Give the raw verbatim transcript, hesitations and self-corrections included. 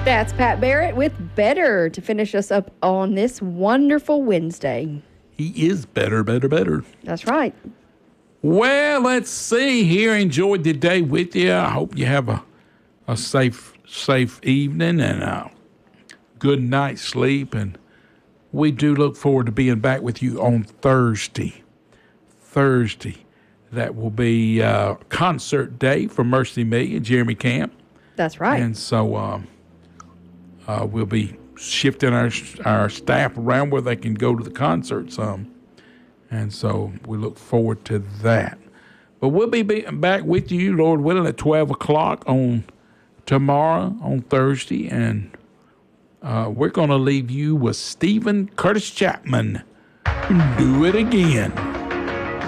That's Pat Barrett with Better to finish us up on this wonderful Wednesday. He is better, better, better. That's right. Well, let's see here. Enjoyed the day with you. I hope you have a, a safe, safe evening and a good night's sleep. And we do look forward to being back with you on Thursday. Thursday. That will be uh, concert day for Mercy Me and Jeremy Camp. That's right. And so um, uh, we'll be shifting our our staff around where they can go to the concert some. And so we look forward to that. But we'll be back with you, Lord willing, at twelve o'clock on tomorrow, on Thursday. And uh, we're going to leave you with Stephen Curtis Chapman. Do it again.